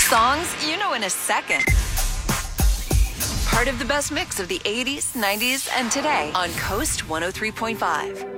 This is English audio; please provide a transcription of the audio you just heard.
Songs you know in a second. Part of the best mix of the 80s, 90s, and today on Coast 103.5.